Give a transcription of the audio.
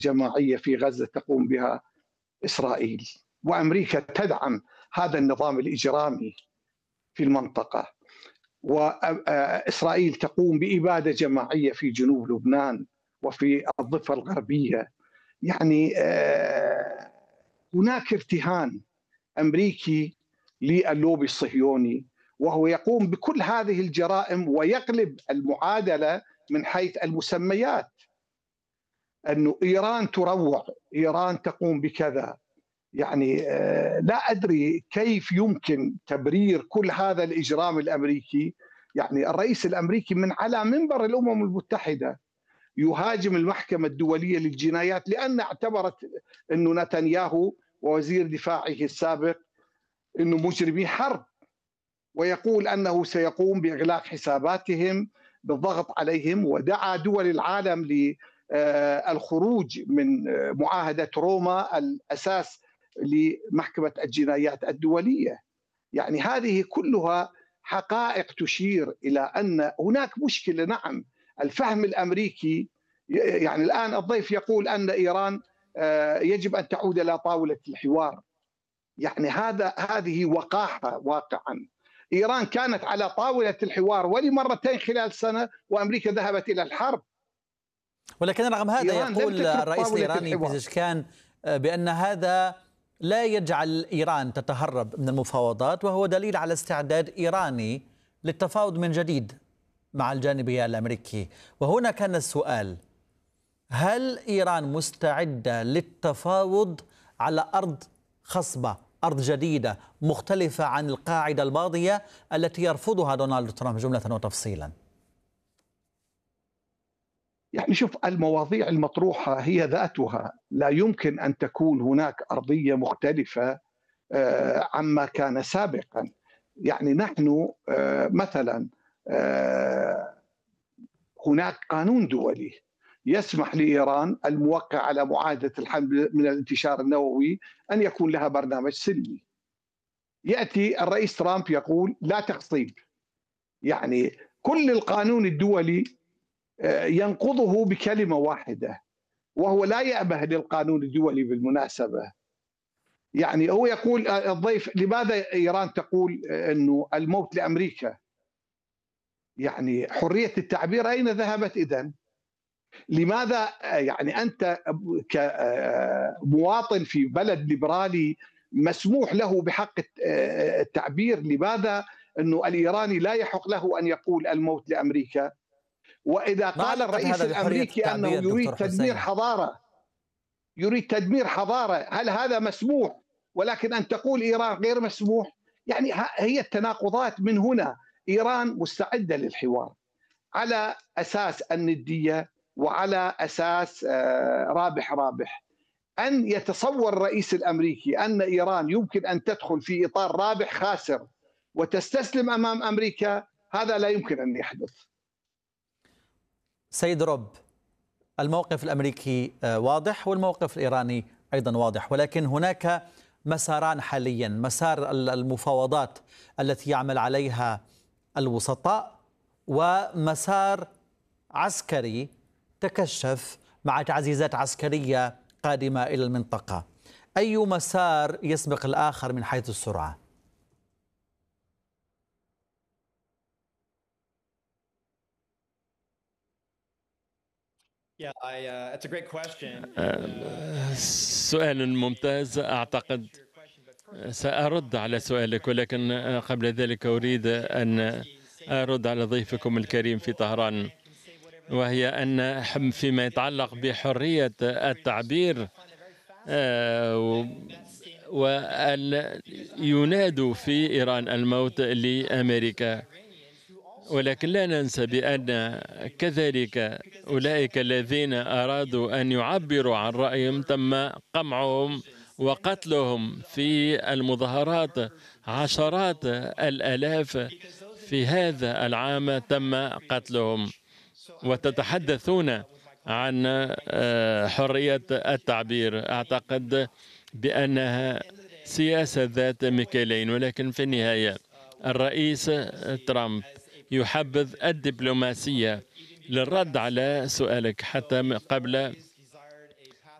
جماعية في غزة تقوم بها إسرائيل، وأمريكا تدعم هذا النظام الإجرامي في المنطقة، وإسرائيل تقوم بإبادة جماعية في جنوب لبنان وفي الضفة الغربية. يعني هناك ارتهان أمريكي للوبي الصهيوني، وهو يقوم بكل هذه الجرائم ويقلب المعادلة من حيث المسميات، أنه إيران تروع، إيران تقوم بكذا. يعني لا أدري كيف يمكن تبرير كل هذا الإجرام الأمريكي. يعني الرئيس الأمريكي من على منبر الأمم المتحدة يهاجم المحكمة الدولية للجنايات لأن اعتبرت أنه نتنياهو ووزير دفاعه السابق أنه مجرمي حرب، ويقول أنه سيقوم بإغلاق حساباتهم بالضغط عليهم، ودعا دول العالم للخروج من معاهدة روما الأساس لمحكمة الجنايات الدولية. يعني هذه كلها حقائق تشير إلى أن هناك مشكلة. نعم، الفهم الأمريكي، يعني الآن الضيف يقول أن إيران يجب أن تعود إلى طاولة الحوار. يعني هذه وقاحة واقعا. إيران كانت على طاولة الحوار ولمرتين خلال سنة، وأمريكا ذهبت إلى الحرب. ولكن رغم هذا يقول الرئيس الإيراني بيزشكان بأن هذا لا يجعل إيران تتهرب من المفاوضات، وهو دليل على استعداد إيراني للتفاوض من جديد مع الجانب الأمريكي. وهنا كان السؤال: هل إيران مستعدة للتفاوض على أرض خصبة، أرض جديدة مختلفة عن القاعدة الماضية التي يرفضها دونالد ترامب جملة وتفصيلا؟ يعني شوف، المواضيع المطروحة هي ذاتها، لا يمكن أن تكون هناك أرضية مختلفة عما كان سابقا. يعني نحن مثلا هناك قانون دولي يسمح لإيران الموقع على معاهدة الحمل من الانتشار النووي أن يكون لها برنامج سلمي. يأتي الرئيس ترامب يقول لا تخصيب. يعني كل القانون الدولي ينقضه بكلمة واحدة، وهو لا يأبه للقانون الدولي بالمناسبة. يعني هو يقول الضيف: لماذا إيران تقول أنه الموت لأمريكا؟ يعني حرية التعبير أين ذهبت إذن؟ لماذا يعني أنت كمواطن في بلد ليبرالي مسموح له بحق التعبير، لماذا أنه الإيراني لا يحق له أن يقول الموت لأمريكا؟ وإذا قال الرئيس الأمريكي أنه يريد تدمير حضارة، يريد تدمير حضارة، هل هذا مسموح؟ ولكن أن تقول إيران غير مسموح. يعني هي التناقضات من هنا. إيران مستعدة للحوار على أساس الندية وعلى أساس رابح رابح. أن يتصور الرئيس الأمريكي أن إيران يمكن أن تدخل في إطار رابح خاسر وتستسلم أمام أمريكا، هذا لا يمكن أن يحدث. سيد روب، الموقف الأمريكي واضح والموقف الإيراني أيضا واضح، ولكن هناك مساران حاليا: مسار المفاوضات التي يعمل عليها الوسطاء، ومسار عسكري تكشف مع تعزيزات عسكرية قادمة إلى المنطقة. أي مسار يسبق الآخر من حيث السرعة؟ سؤال ممتاز. أعتقد سأرد على سؤالك، ولكن قبل ذلك أريد أن أرد على ضيفكم الكريم في طهران، وهي أن فيما يتعلق بحرية التعبير وأن ينادوا في إيران الموت لأمريكا، ولكن لا ننسى بأن كذلك أولئك الذين أرادوا أن يعبروا عن رأيهم تم قمعهم وقتلهم في المظاهرات. عشرات الآلاف في هذا العام تم قتلهم، وتتحدثون عن حرية التعبير. أعتقد بأنها سياسة ذات مكيالين، ولكن في النهاية الرئيس ترامب يحبذ الدبلوماسية. للرد على سؤالك، حتى قبل